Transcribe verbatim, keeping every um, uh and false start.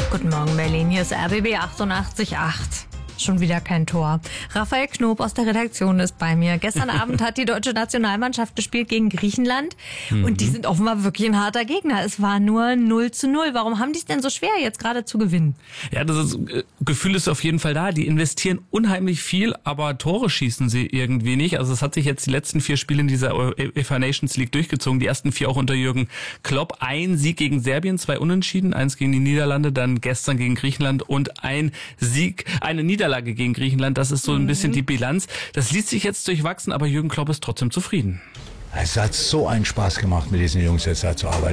Guten Morgen, Berlin. Hier ist R B B achtundachtzig Komma acht. Schon wieder kein Tor. Raphael Knob aus der Redaktion ist bei mir. Gestern Abend hat die deutsche Nationalmannschaft gespielt gegen Griechenland. Mhm. Und die sind offenbar wirklich ein harter Gegner. Es war nur null zu null. Warum haben die es denn so schwer, jetzt gerade zu gewinnen? Ja, das ist, äh, Gefühl ist auf jeden Fall da. Die investieren unheimlich viel, aber Tore schießen sie irgendwie nicht. Also es hat sich jetzt die letzten vier Spiele in dieser UEFA Nations League durchgezogen. Die ersten vier auch unter Jürgen Klopp. Ein Sieg gegen Serbien, zwei Unentschieden, eins gegen die Niederlande, dann gestern gegen Griechenland und ein Sieg, eine Niederlage gegen Griechenland. Das ist so ein bisschen die Bilanz. Das liest sich jetzt durchwachsen, aber Jürgen Klopp ist trotzdem zufrieden. Es hat so einen Spaß gemacht, mit diesen Jungs jetzt da zu arbeiten.